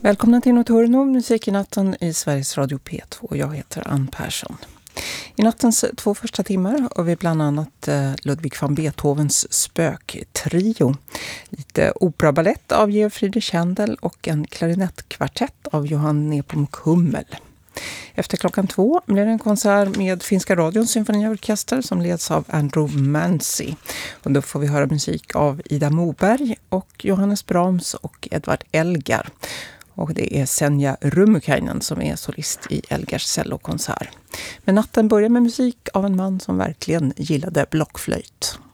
Välkomna till Nocturno, musik i natten i Sveriges Radio P2. Jag heter Ann Persson. I nattens 2 första timmar har vi bland annat Ludwig van Beethovens spöktrio. Lite operaballett av Georg Friedrich Händel och en klarinettkvartett av Johan Nepomuk Hummel. Efter klockan 2 blir det en konsert med Finska radions symfoniorkester som leds av Andrew Mansi. Och då får vi höra musik av Ida Moberg och Johannes Brahms och Edvard Elgar. Och det är Senja Rummukainen som är solist i Elgars cellokonsert. Men natten börjar med musik av en man som verkligen gillade blockflöjt.